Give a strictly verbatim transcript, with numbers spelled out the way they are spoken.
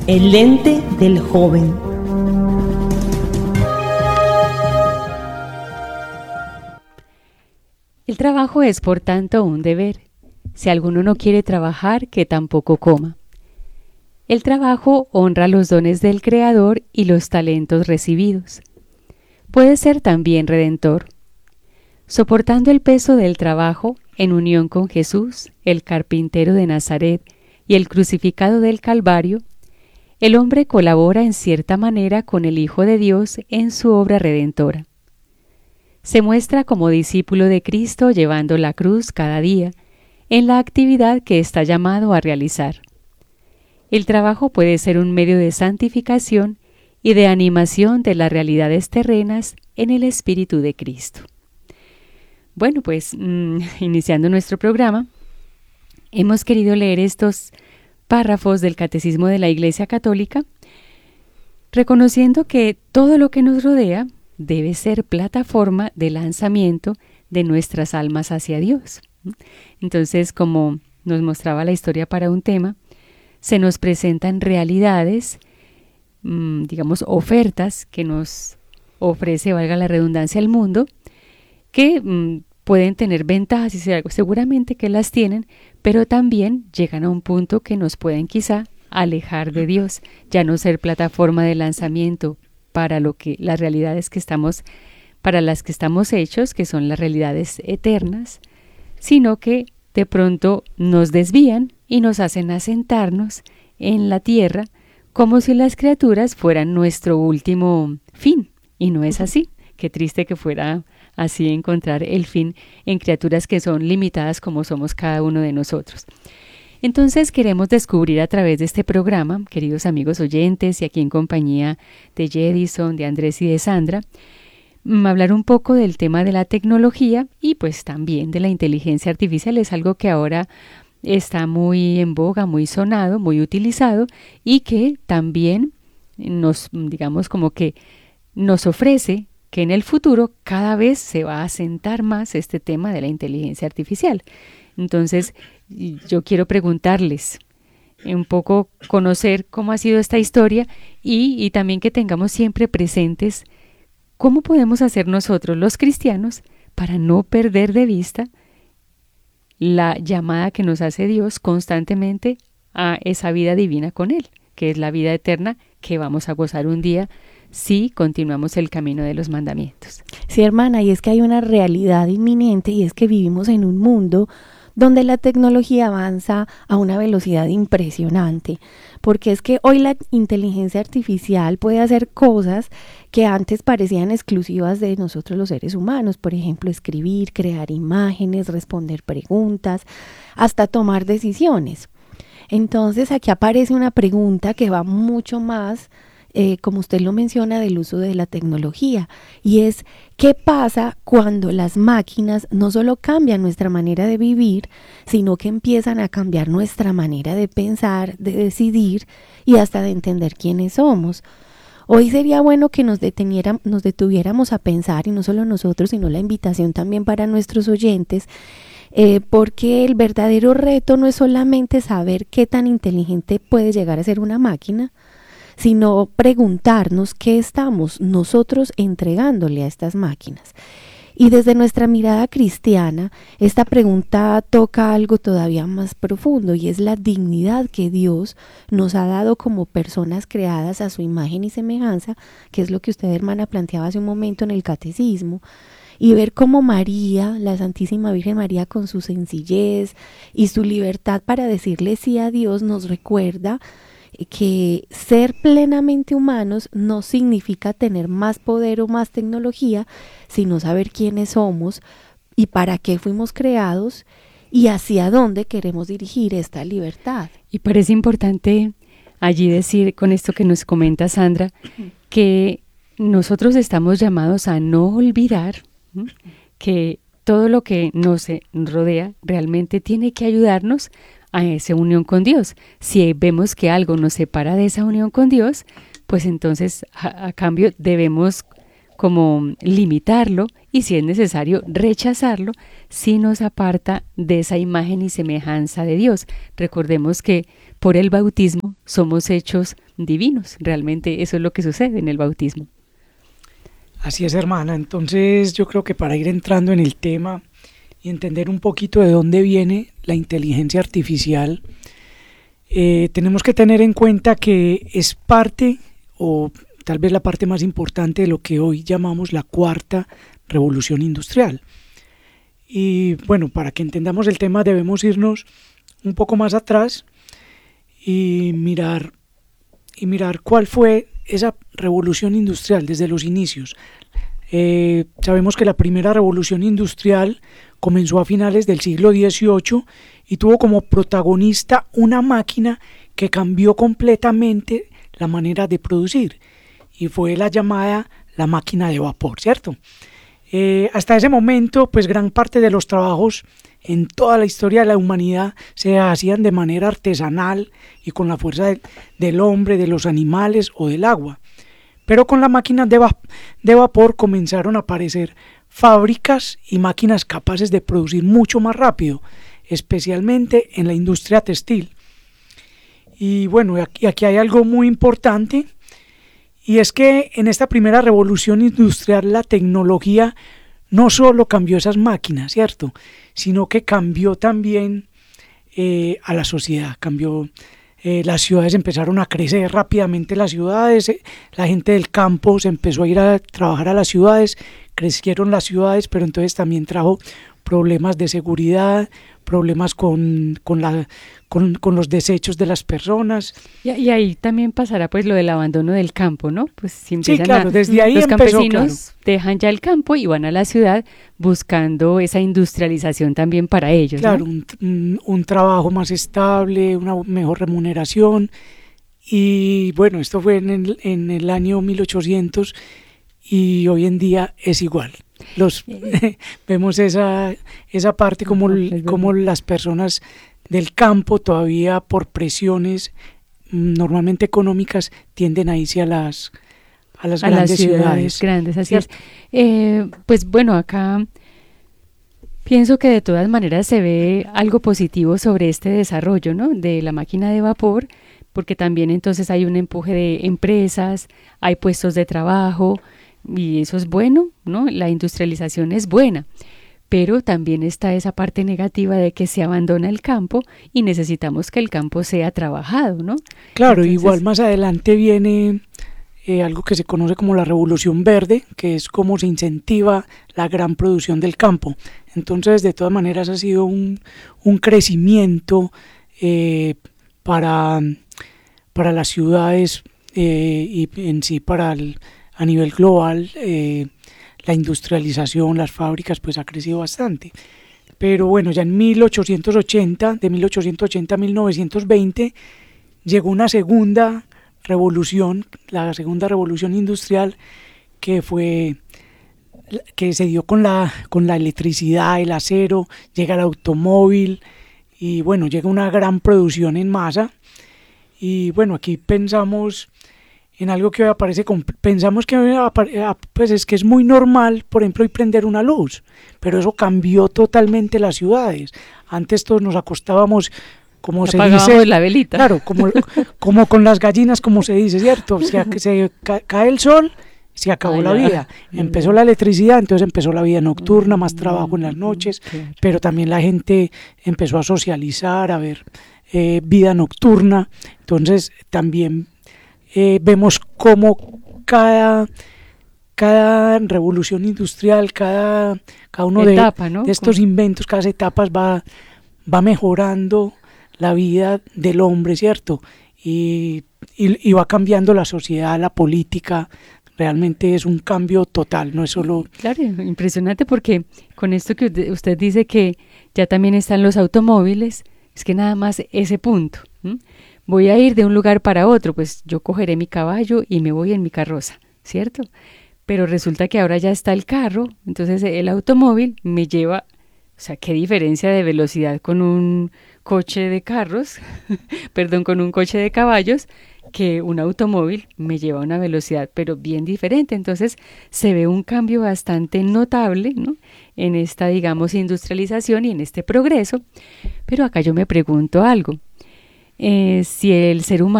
El lente del joven. El trabajo es, por tanto, un deber. Si alguno no quiere trabajar, que tampoco coma. El trabajo honra los dones del Creador y los talentos recibidos. Puede ser también redentor. Soportando el peso del trabajo, en unión con Jesús, el carpintero de Nazaret y el crucificado del Calvario, el hombre colabora en cierta manera con el Hijo de Dios en su obra redentora. Se muestra como discípulo de Cristo llevando la cruz cada día, en la actividad que está llamado a realizar. El trabajo puede ser un medio de santificación y de animación de las realidades terrenas en el Espíritu de Cristo. Bueno, pues mmm, iniciando nuestro programa, hemos querido leer estos párrafos del Catecismo de la Iglesia Católica, reconociendo que todo lo que nos rodea debe ser plataforma de lanzamiento de nuestras almas hacia Dios. Entonces, como nos mostraba la historia para un tema, se nos presentan realidades, mmm, digamos, ofertas que nos ofrece, valga la redundancia, el mundo, que mmm, pueden tener ventajas y seguramente que las tienen, pero también llegan a un punto que nos pueden quizá alejar de Dios, ya no ser plataforma de lanzamiento para lo que las realidades que estamos, para las que estamos hechos, que son las realidades eternas, sino que de pronto nos desvían y nos hacen asentarnos en la tierra como si las criaturas fueran nuestro último fin, y no es así. Qué triste que fuera así encontrar el fin en criaturas que son limitadas como somos cada uno de nosotros. Entonces queremos descubrir a través de este programa, queridos amigos oyentes, y aquí en compañía de Jedison, de Andrés y de Sandra, hablar un poco del tema de la tecnología y pues también de la inteligencia artificial. Es algo que ahora está muy en boga, muy sonado, muy utilizado y que también nos, digamos, como que nos ofrece que en el futuro cada vez se va a asentar más este tema de la inteligencia artificial. Entonces, yo quiero preguntarles un poco, conocer cómo ha sido esta historia y, y también que tengamos siempre presentes cómo podemos hacer nosotros los cristianos para no perder de vista la llamada que nos hace Dios constantemente a esa vida divina con Él, que es la vida eterna que vamos a gozar un día si continuamos el camino de los mandamientos. Sí, hermana, y es que hay una realidad inminente y es que vivimos en un mundo donde la tecnología avanza a una velocidad impresionante, porque es que hoy la inteligencia artificial puede hacer cosas que antes parecían exclusivas de nosotros los seres humanos, por ejemplo, escribir, crear imágenes, responder preguntas, hasta tomar decisiones. Entonces aquí aparece una pregunta que va mucho más Eh, como usted lo menciona, del uso de la tecnología, y es ¿qué pasa cuando las máquinas no solo cambian nuestra manera de vivir, sino que empiezan a cambiar nuestra manera de pensar, de decidir y hasta de entender quiénes somos? Hoy sería bueno que nos, deteniera, nos detuviéramos a pensar, y no solo nosotros, sino la invitación también para nuestros oyentes, eh, porque el verdadero reto no es solamente saber qué tan inteligente puede llegar a ser una máquina, sino preguntarnos qué estamos nosotros entregándole a estas máquinas. Y desde nuestra mirada cristiana, esta pregunta toca algo todavía más profundo, y es la dignidad que Dios nos ha dado como personas creadas a su imagen y semejanza, que es lo que usted, hermana, planteaba hace un momento en el catecismo, y ver cómo María, la Santísima Virgen María, con su sencillez y su libertad para decirle sí a Dios, nos recuerda que ser plenamente humanos no significa tener más poder o más tecnología, sino saber quiénes somos y para qué fuimos creados y hacia dónde queremos dirigir esta libertad. Y parece importante allí decir, con esto que nos comenta Sandra, que nosotros estamos llamados a no olvidar ¿sí? que todo lo que nos rodea realmente tiene que ayudarnos a esa unión con Dios. Si vemos que algo nos separa de esa unión con Dios, pues entonces a, a cambio debemos como limitarlo y si es necesario rechazarlo si nos aparta de esa imagen y semejanza de Dios. Recordemos que por el bautismo somos hechos divinos, realmente eso es lo que sucede en el bautismo. Así es, hermana. Entonces yo creo que para ir entrando en el tema y entender un poquito de dónde viene la inteligencia artificial, eh, tenemos que tener en cuenta que es parte, o tal vez la parte más importante de lo que hoy llamamos la cuarta revolución industrial. Y bueno, para que entendamos el tema debemos irnos un poco más atrás y mirar, y mirar cuál fue esa revolución industrial desde los inicios. Eh, sabemos que la primera revolución industrial comenzó a finales del siglo dieciocho y tuvo como protagonista una máquina que cambió completamente la manera de producir, y fue la llamada la máquina de vapor, ¿cierto? Eh, hasta ese momento, pues gran parte de los trabajos en toda la historia de la humanidad se hacían de manera artesanal y con la fuerza de, del hombre, de los animales o del agua. Pero con la máquina de, va- de vapor comenzaron a aparecer fábricas y máquinas capaces de producir mucho más rápido, especialmente en la industria textil. Y bueno, aquí, aquí hay algo muy importante, y es que en esta primera revolución industrial la tecnología no solo cambió esas máquinas, ¿cierto?, sino que cambió también eh, a la sociedad, cambió, eh, las ciudades empezaron a crecer rápidamente, las ciudades, eh, la gente del campo se empezó a ir a trabajar a las ciudades, crecieron las ciudades, pero entonces también trajo problemas de seguridad, problemas con, con, la, con, con los desechos de las personas. Y, y ahí también pasará pues lo del abandono del campo, ¿no? Pues si Sí, claro, a, desde ahí los empezó, campesinos claro. dejan ya el campo y van a la ciudad buscando esa industrialización también para ellos, Claro, ¿no? un, un, un trabajo más estable, una mejor remuneración. Y bueno, esto fue en el, en el año mil ochocientos y hoy en día es igual. Los vemos esa, esa parte como, Es como las personas del campo todavía por presiones mm, normalmente económicas tienden a irse a las, a las a grandes las ciudades, ciudades. grandes, así ¿cierto? es. Eh, pues bueno, acá pienso que de todas maneras se ve algo positivo sobre este desarrollo, ¿no?, de la máquina de vapor, porque también entonces hay un empuje de empresas, hay puestos de trabajo y eso es bueno, ¿no? La industrialización es buena, pero también está esa parte negativa de que se abandona el campo y necesitamos que el campo sea trabajado, ¿no? Claro, Entonces, igual más adelante viene eh, algo que se conoce como la revolución verde, que es cómo se incentiva la gran producción del campo. Entonces, de todas maneras, ha sido un, un crecimiento eh, para, para las ciudades eh, y en sí para el, a nivel global. Eh, la industrialización, las fábricas, pues ha crecido bastante. Pero bueno, ya en mil ochocientos ochenta, de mil ochocientos ochenta a mil novecientos veinte, llegó una segunda revolución, la segunda revolución industrial, que fue que se dio con la con la electricidad, el acero, llega el automóvil y bueno, llega una gran producción en masa. Y bueno, aquí pensamos en algo que hoy aparece, con, pensamos que hoy apare, pues es que es muy normal, por ejemplo, hoy prender una luz, pero eso cambió totalmente las ciudades. Antes todos nos acostábamos, como se dice, la velita. claro, como, como con las gallinas, como se dice, ¿cierto? Se, se ca, cae el sol, se acabó Ay, la ya. vida. Empezó la electricidad, entonces empezó la vida nocturna, más trabajo en las noches, claro. Pero también la gente empezó a socializar, a ver eh, vida nocturna. Entonces también eh, vemos cómo cada, cada revolución industrial, cada, cada uno Etapa, de, ¿no? de estos inventos, cada etapas va, va mejorando la vida del hombre, ¿cierto? Y, y, y va cambiando la sociedad, la política. Realmente es un cambio total, no es solo... Claro, impresionante, porque con esto que usted dice que ya también están los automóviles, es que nada más ese punto. ¿m? Voy a ir de un lugar para otro, pues yo cogeré mi caballo y me voy en mi carroza, ¿cierto? Pero resulta que ahora ya está el carro, entonces el automóvil me lleva... O sea, qué diferencia de velocidad con un coche de carros, perdón, con un coche de caballos, que un automóvil me lleva a una velocidad pero bien diferente. Entonces se ve un cambio bastante notable, ¿no?, en esta, digamos, industrialización y en este progreso. Pero acá yo me pregunto algo. Eh, si el ser humano